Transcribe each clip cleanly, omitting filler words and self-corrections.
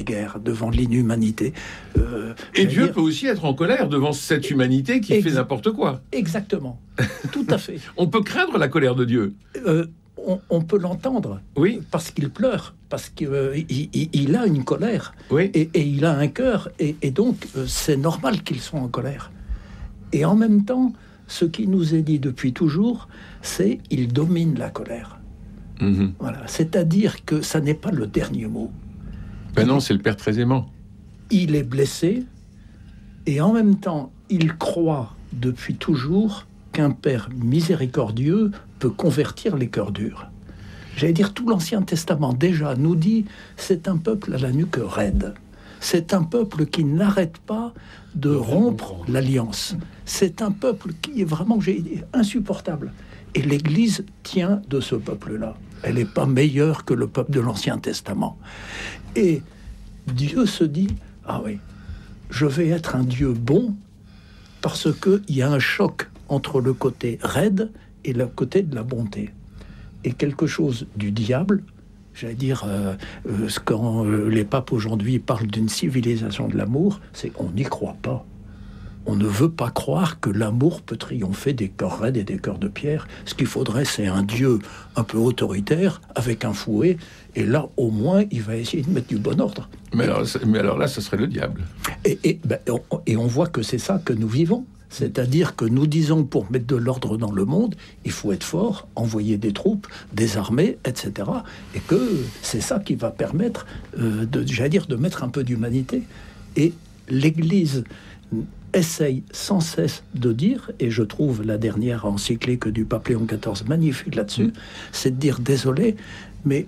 guerre, devant l'inhumanité. Et Dieu peut aussi être en colère devant cette humanité qui fait n'importe quoi. Exactement, tout à fait. On peut craindre la colère de Dieu. On peut l'entendre, oui, parce qu'il pleure, parce qu'il a une colère, oui. et il a un cœur, et donc c'est normal qu'il soit en colère. Et en même temps, ce qui nous est dit depuis toujours, c'est il domine la colère. Mm-hmm. Voilà. C'est-à-dire que ça n'est pas le dernier mot. Ben non, c'est le Père très aimant. Il est blessé, et en même temps, il croit depuis toujours qu'un Père miséricordieux peut convertir les cœurs durs. J'allais dire, tout l'Ancien Testament déjà nous dit, c'est un peuple à la nuque raide. C'est un peuple qui n'arrête pas de rompre l'alliance. C'est un peuple qui est vraiment, insupportable. Et l'Église tient de ce peuple-là. Elle n'est pas meilleure que le peuple de l'Ancien Testament. Et Dieu se dit, ah oui, je vais être un Dieu bon parce qu'il y a un choc entre le côté raide et le côté de la bonté. Et quelque chose du diable, j'allais dire, quand les papes aujourd'hui parlent d'une civilisation de l'amour, c'est on n'y croit pas. On ne veut pas croire que l'amour peut triompher des cœurs raides et des cœurs de pierre. Ce qu'il faudrait, c'est un Dieu un peu autoritaire, avec un fouet, et là, au moins, il va essayer de mettre du bon ordre. Mais alors là, ce serait le diable. Et on voit que c'est ça que nous vivons. C'est-à-dire que nous disons, pour mettre de l'ordre dans le monde, il faut être fort, envoyer des troupes, des armées, etc. Et que c'est ça qui va permettre, de mettre un peu d'humanité. Et l'Église essaye sans cesse de dire, et je trouve la dernière encyclique du pape Léon XIV magnifique là-dessus, c'est de dire, désolé, mais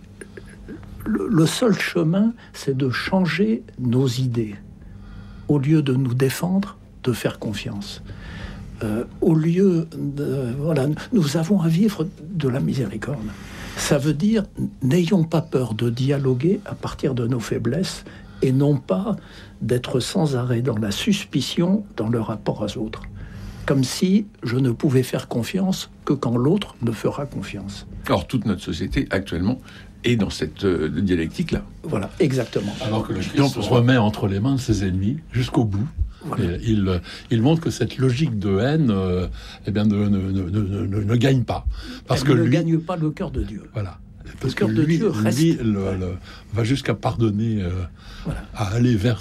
le seul chemin, c'est de changer nos idées. Au lieu de nous défendre, de faire confiance. Au lieu de... Voilà, nous avons à vivre de la miséricorde. Ça veut dire, n'ayons pas peur de dialoguer à partir de nos faiblesses et non pas d'être sans arrêt dans la suspicion dans le rapport aux autres. Comme si je ne pouvais faire confiance que quand l'autre me fera confiance. Or, toute notre société, actuellement, est dans cette dialectique-là. Voilà, exactement. Alors que le Christ se remet entre les mains de ses ennemis jusqu'au bout. Voilà. Il montre que cette logique de haine ne gagne pas. Parce que ne gagne pas le cœur de Dieu. Voilà. Parce que lui reste... va jusqu'à pardonner, voilà. À aller vers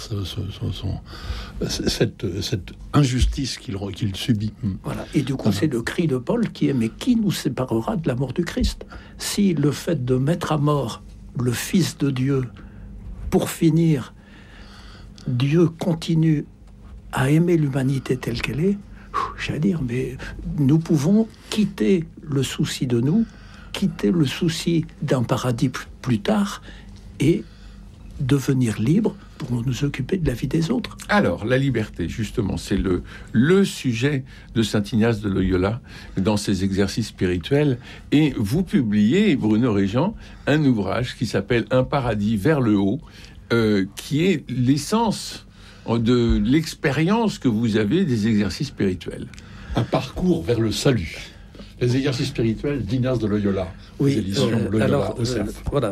cette injustice qu'il subit. Voilà. Et du coup, c'est le cri de Paul qui est « Mais qui nous séparera de l'amour du Christ ?» Si le fait de mettre à mort le Fils de Dieu, pour finir, Dieu continue à aimer l'humanité telle qu'elle est, j'allais dire, mais nous pouvons quitter le souci de nous, quitter le souci d'un paradis plus tard et devenir libre pour nous occuper de la vie des autres. Alors, la liberté, justement, c'est le sujet de Saint Ignace de Loyola dans ses exercices spirituels. Et vous publiez, Bruno Régent, un ouvrage qui s'appelle « Un paradis vers le haut », qui est l'essence de l'expérience que vous avez des exercices spirituels. Un parcours vers le salut. Les exercices spirituels d'Ignace de Loyola. Oui, éditions Loyola, alors, voilà.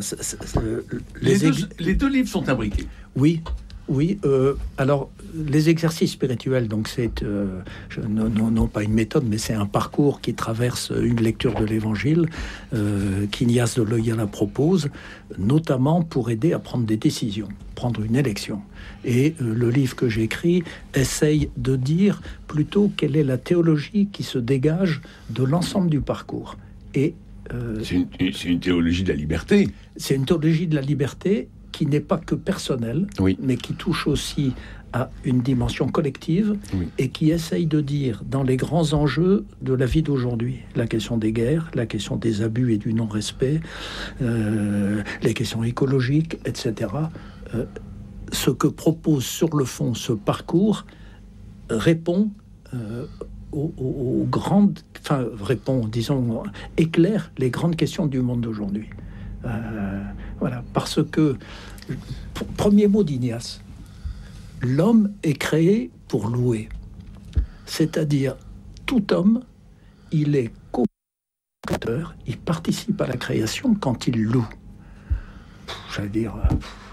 Les deux livres sont imbriqués. Oui. Alors, les exercices spirituels, donc c'est non pas une méthode, mais c'est un parcours qui traverse une lecture de l'Évangile qu'Ignace de Loyola propose, notamment pour aider à prendre des décisions, prendre une élection. Et le livre que j'écris essaye de dire plutôt quelle est la théologie qui se dégage de l'ensemble du parcours. Et c'est une théologie de la liberté. C'est une théologie de la liberté qui n'est pas que personnelle, oui, mais qui touche aussi à une dimension collective, oui, et qui essaye de dire, dans les grands enjeux de la vie d'aujourd'hui, la question des guerres, la question des abus et du non-respect, les questions écologiques, etc., ce que propose sur le fond ce parcours répond aux grandes... Enfin, éclaire les grandes questions du monde d'aujourd'hui. Voilà, parce que, premier mot d'Ignace, l'homme est créé pour louer. C'est-à-dire, tout homme, il est co-créateur, il participe à la création quand il loue. J'allais dire,